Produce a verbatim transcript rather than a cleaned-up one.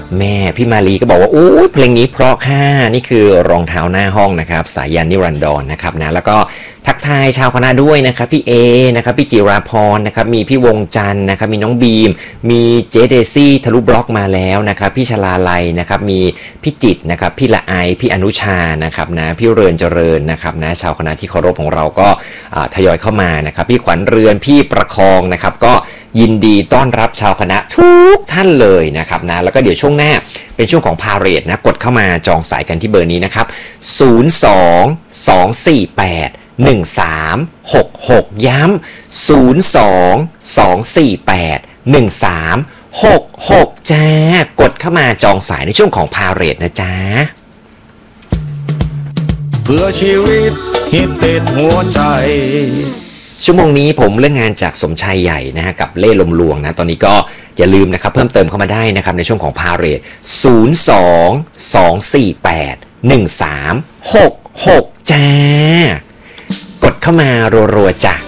แม่พี่มาลีก็บอกว่าโอ้ยเพลงนี้เพราะค่ะนี่คือรองเท้าหน้าห้องนะครับสายันนิรันดรนะครับนะแล้วก็ทักทายชาวคณะด้วยนะครับพี่เอนะครับพี่จิราพรนะครับมีพี่วงจันทร์นะครับมีน้องบีมมีเจเดซี่ทะลุบล็อกมาแล้วนะครับพี่ชลาลัยนะครับมีพี่จิตนะครับพี่ละไอพี่อนุชานะครับนะพี่เรือนเจริญนะครับนะชาวคณะที่เคารพของเราก็ทยอยเข้ามานะครับพี่ขวัญเรือนพี่ประคองนะครับก็ยินดีต้อนรับชาวคณะทุกท่านเลยนะครับนะแล้วก็เดี๋ยวช่วงหน้าเป็นช่วงของพาเหรดนะกดเข้ามาจองสายกันที่เบอร์นี้นะครับศูนย์ สอง สอง สี่ แปด หนึ่ง สาม หก หกย้ำศูนย์ สอง สอง สี่ แปด หนึ่ง สาม หก หกจ้ากดเข้ามาจองสายในช่วงของพาเหรดนะจ๊ะเพื่อชีวิตฮิตติดหัวใจชั่วโมงนี้ผมเรื่องงานจากสมชายใหญ่นะฮะกับเล่ลมลวงนะตอนนี้ก็อย่าลืมนะครับเพิ่มเติมเข้ามาได้นะครับในช่วงของพาเหรดศูนย์ สอง สอง สี่ แปด หนึ่ง สาม หก หกจ้ากดเข้ามารัวๆจ้ะ